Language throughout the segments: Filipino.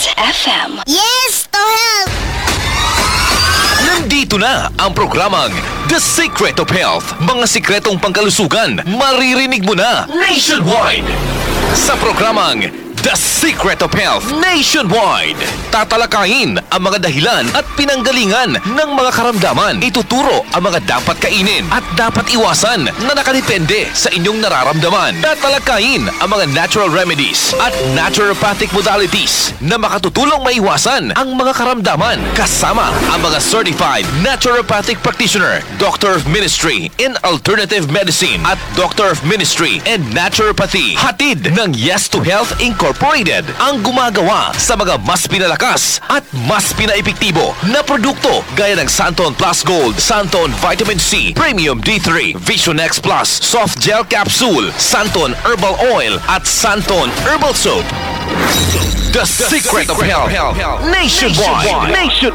Hits FM. Yes, to help! Nandito na ang programang The Secret of Health. Mga sikretong pangkalusugan, maririnig mo na nationwide. Sa programang The Secret of Health Nationwide, tatalakayin ang mga dahilan at pinanggalingan ng mga karamdaman. Ituturo ang mga dapat kainin at dapat iwasan na nakadepende sa inyong nararamdaman. Tatalakayin ang mga natural remedies at naturopathic modalities na makatutulong maiwasan ang mga karamdaman. Kasama ang mga certified naturopathic practitioner, Doctor of Ministry in Alternative Medicine at Doctor of Ministry in Naturopathy. Hatid ng Yes to Health Incorporated ang gumagawa sa mga mas pinalakas at mas pinaepektibo na produkto gaya ng Santon Plus Gold, Santon Vitamin C, Premium D3, Vision X Plus, Soft Gel Capsule, Santon Herbal Oil at Santon Herbal Soap. The Secret of Health Nationwide.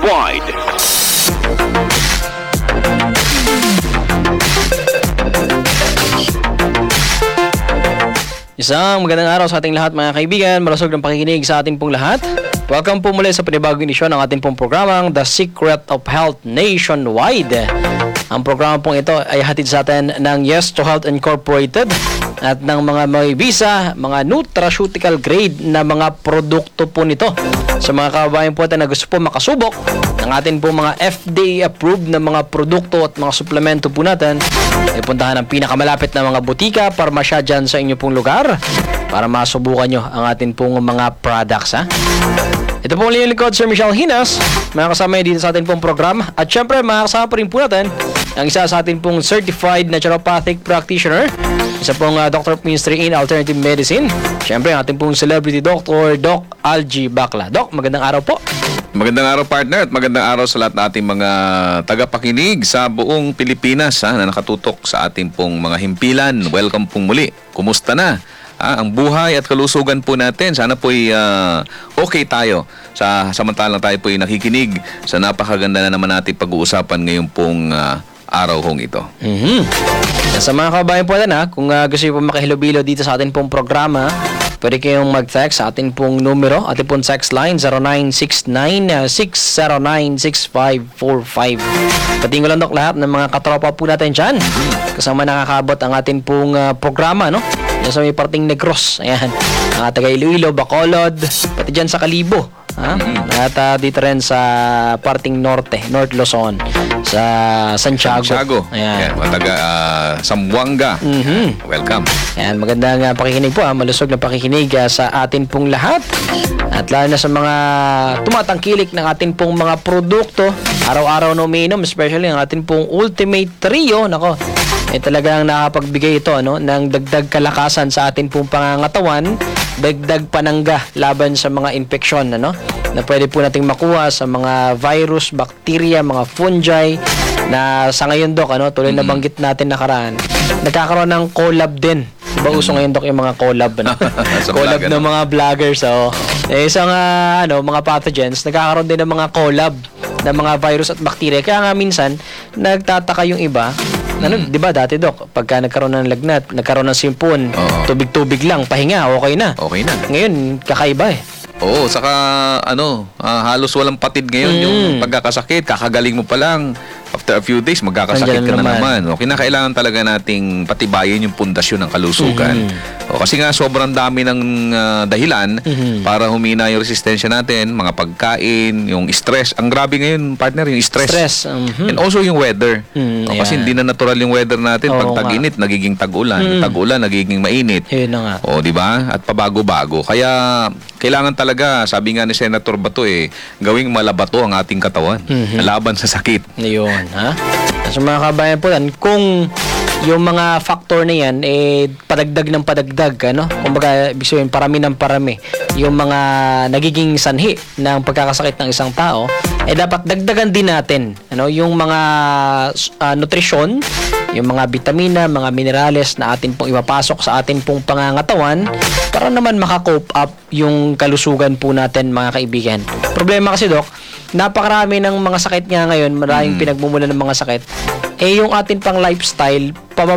Isang magandang araw sa ating lahat mga kaibigan, malusog ng pakikinig sa ating pong lahat. Welcome po muli sa panibagong edisyon ng ating pong programang The Secret of Health Nationwide. Ang programa pong ito ay hatid sa atin ng Yes to Health Incorporated at ng mga may visa, mga nutraceutical grade na mga produkto po nito. Sa mga kababayan po natin na gusto po makasubok ng ating po mga FDA-approved na mga produkto at mga suplemento po natin, ay puntahan ang pinakamalapit na mga butika, parmasya dyan sa inyo pong lugar para masubukan nyo ang ating pong mga products. Ito po yung likod, Sir Michelle Hinas, mga kasama dito sa ating pong program. At syempre, mga kasama pa rin po natin ang isa sa ating pong certified naturopathic practitioner, isa pong Doctor of Ministry in Alternative Medicine. Syempre, ang ating pong celebrity doctor, Doc Algie Bacla. Doc, magandang araw po. Magandang araw partner at magandang araw sa lahat ng ating mga tagapakinig sa buong Pilipinas na nakatutok sa ating pong mga himpilan. Welcome pong muli. Kumusta na? Ang buhay at kalusugan po natin. Sana po'y okay tayo. Samantalang tayo po'y nakikinig sa napakaganda na naman natin pag-uusapan ngayon pong araw hong ito. Sa mga kababayan po natin kung gusto nyo po makihilobilo dito sa ating pong programa, pwede kayong mag-text sa ating pong numero, ating pong text line 0969-609-6545. Patingin ko lang Dok lahat ng mga katropa po natin dyan. Kasama nakakabot ang ating pong programa, no? Yan sa may parting Negros. Ayan. Mga taga Iloilo, Bacolod, pati dyan sa Kalibo. At dito rin sa parting Norte, North Luzon, sa Santiago. Ayan. Mga taga Zamboanga. Welcome. Ayan, magandang pakikinig po. Malusog na pakikinig sa atin pong lahat. At lalo na sa mga tumatangkilik ng atin pong mga produkto, araw-araw na umiinom, especially ang atin pong Ultimate Trio. Nako, talagang nakapagbigay ito ng dagdag kalakasan sa atin pong pangangatawan, dagdag panangga laban sa mga infeksyon na pwede po nating makuha sa mga virus, bacteria, mga fungi na sa ngayon Dok, tuloy na banggit natin nakaraan, nagkakaroon ng collab din. Diba uso ngayon Dok yung mga collab collab ng mga vloggers isang mga pathogens, nagkakaroon din ng mga collab ng mga virus at bacteria. Kaya nga minsan nagtataka yung iba, di ba dati Dok, pagka nagkaroon ng lagnat, nagkaroon ng simpon, tubig-tubig lang, pahinga, okay na. Ngayon, kakaiba Oo, saka halos walang patid ngayon yung pagkakasakit. Kakagaling mo pa lang, after a few days, magkakasakit ka na naman. O, kinakailangan talaga nating patibayin yung pundasyon ng kalusugan. O, kasi nga sobrang dami ng dahilan para humina yung resistensya natin, mga pagkain, yung stress. Ang grabe ngayon, partner, yung stress. And also yung weather. O, kasi hindi na natural yung weather natin. Pag tag-init, nagiging tag-ulan. Tag-ulan, nagiging mainit. Yun na nga. O, di ba? At pabago-bago. Kaya, kailangan talaga, sabi nga ni Senator Bato gawing malabato ang ating katawan. Laban sa sakit. Ayun, sa mga kabayan po kung yung mga factor na yan padagdag ng padagdag, kumbaga ibig sabihin parami ng parami yung mga nagiging sanhi ng pagkakasakit ng isang tao, dapat dagdagan din natin yung mga nutrisyon, yung mga bitamina, mga minerales na atin pong ipapasok sa atin pong pangangatawan para naman makakope up yung kalusugan po natin mga kaibigan. Problema kasi Dok, napakarami ng mga sakit nga ngayon, maraming pinagmumulan ng mga sakit. Yung atin pang lifestyle,